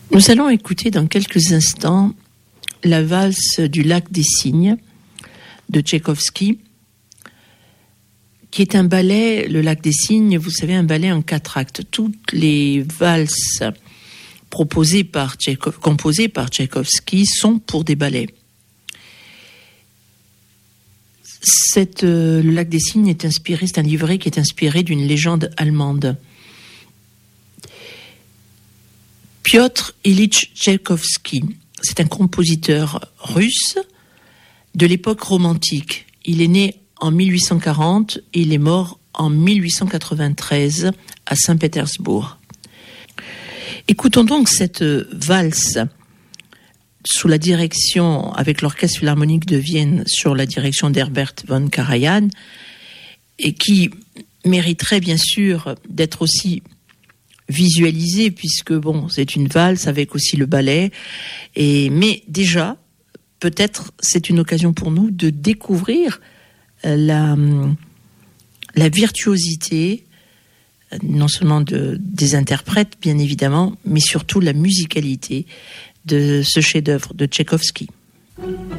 Nous allons écouter dans quelques instants la valse du lac des Cygnes de Tchaïkovski, qui est un ballet, le lac des Cygnes, vous savez, un ballet en 4 actes. Toutes les valses composées par Tchaïkovski sont pour des ballets. Le lac des Cygnes est inspiré, c'est un livret qui est inspiré d'une légende allemande. Piotr Ilyich Tchaïkovski, c'est un compositeur russe de l'époque romantique. Il est né en 1840 et il est mort en 1893 à Saint-Pétersbourg. Écoutons donc cette valse sous la direction, avec l'Orchestre Philharmonique de Vienne, sur la direction d'Herbert von Karajan, et qui mériterait bien sûr d'être aussi visualisée, puisque bon, c'est une valse avec aussi le ballet, mais déjà, peut-être c'est une occasion pour nous de découvrir la virtuosité, non seulement des interprètes, bien évidemment, mais surtout la musicalité de ce chef-d'œuvre de Tchaïkovski.